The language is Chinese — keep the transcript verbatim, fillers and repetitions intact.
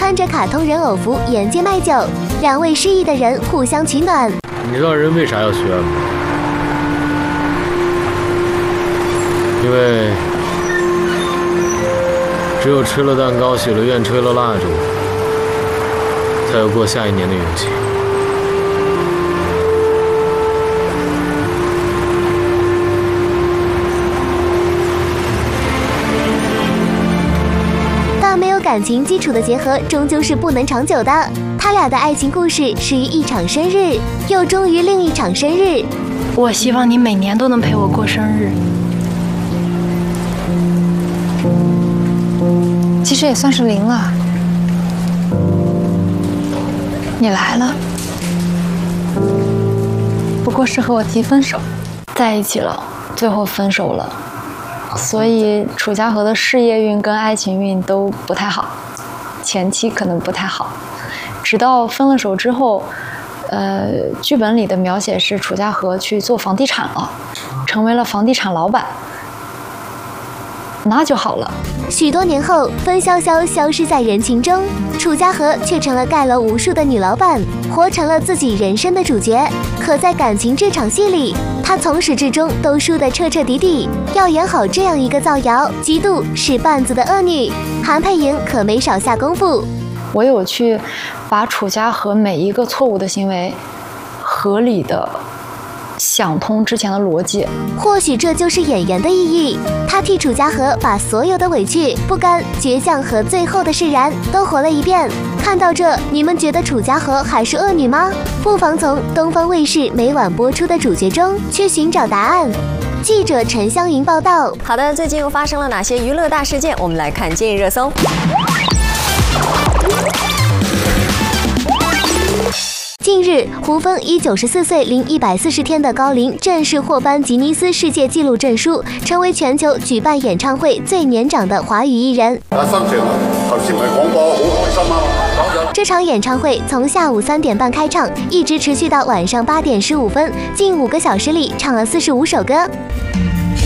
穿着卡通人偶服沿街卖酒，两位失意的人互相取暖。 你知道人为啥要许愿吗？因为只有吃了蛋糕、许了愿、吹了蜡烛，才有过下一年的勇气。 但没有感情基础的结合，终究是不能长久的。他俩的爱情故事始于一场生日，又终于另一场生日。 我希望你每年都能陪我过生日。 其实也算是零了。你来了，不过是和我提分手， 在一起了，最后分手了，所以楚家河的事业运跟爱情运都不太好，前期可能不太好，直到分了手之后，呃，剧本里的描写是楚家河去做房地产了，成为了房地产老板，那就好了。 许多年后，风潇潇消失在人群中，楚家河却成了盖楼无数的女老板，活成了自己人生的主角。可在感情这场戏里，她从始至终都输得彻彻底底。要演好这样一个造谣、嫉妒、使绊子的恶女，韩佩莹可没少下功夫。 我有去把楚家河每一个错误的行为合理的想通之前的逻辑， 或许这就是演员的意义。他替楚家河把所有的委屈、不甘、倔强和最后的释然都活了一遍。看到这，你们觉得楚家河还是恶女吗？不妨从东方卫视每晚播出的主角中去寻找答案。记者陈香云报道。 好的，最近又发生了哪些娱乐大事件？我们来看今日热搜。 近日，胡枫以九十四岁零一百四十天的高龄正式获颁吉尼斯世界纪录证书，成为全球举办演唱会最年长的华语艺人。这场演唱会从下午三点半开唱，一直持续到晚上八点十五分，近五个小时里唱了四十五首歌。